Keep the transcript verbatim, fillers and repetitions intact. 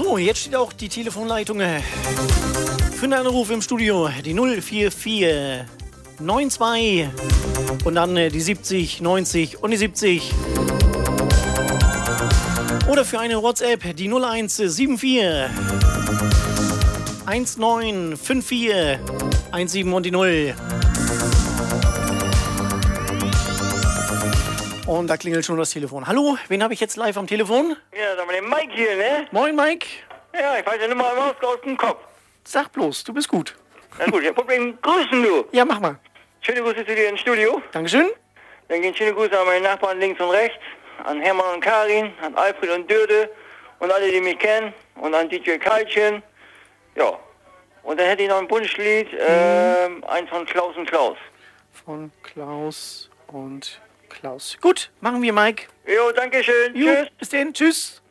So, jetzt steht auch die Telefonleitung äh, für einen Anruf im Studio. Die null vier vier neun zwei und dann äh, die siebzig neunzig und die siebzig. Oder für eine WhatsApp die null eins sieben vier eins neun fünf vier eins sieben und die null. Und da klingelt schon das Telefon. Hallo, wen habe ich jetzt live am Telefon? Ja, sag mal, den Mike hier, ne? Moin, Mike. Ja, ich weiß ja nicht mal raus aus dem Kopf. Sag bloß, du bist gut. Na gut, ich hab Problem. Grüßen, du. Ja, mach mal. Schöne Grüße zu dir ins Studio. Dankeschön. Dann gehen schöne Grüße an meine Nachbarn links und rechts, an Hermann und Karin, an Alfred und Dürde und alle, die mich kennen und an D J Kaltchen. Ja. Und dann hätte ich noch ein Wunschlied, mhm. ähm, eins von Klaus und Klaus. Von Klaus und Klaus. Gut, machen wir, Mike. Jo, danke schön. Jo, Tschüss. bis dann. Tschüss.